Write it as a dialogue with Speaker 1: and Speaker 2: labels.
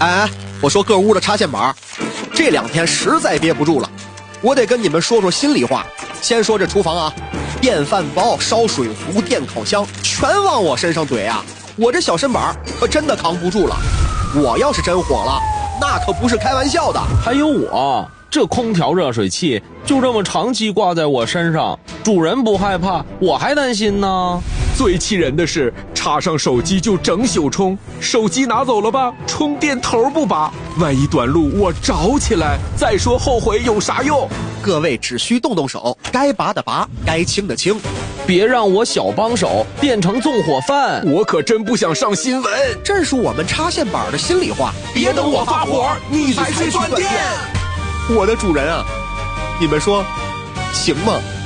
Speaker 1: 哎，我说各屋的插线板，这2天实在憋不住了，我得跟你们说说心里话。先说这厨房啊，电饭煲、烧水壶、电烤箱全往我身上怼啊，我这小身板可真的扛不住了。我要是真火了，那可不是开玩笑的。
Speaker 2: 还有我这空调热水器就这么长期挂在我身上，主人不害怕，我还担心呢。
Speaker 3: 最气人的是，插上手机就整宿充，手机拿走了吧，充电头不拔，万一短路我着起来，再说后悔有啥用？
Speaker 1: 各位只需动动手，该拔的拔，该清的清，
Speaker 2: 别让我小帮手变成纵火犯。
Speaker 3: 我可真不想上新闻。
Speaker 1: 这是我们插线板的心里话。
Speaker 3: 别等我发火，你才去断电。
Speaker 1: 我的主人啊，你们说行吗？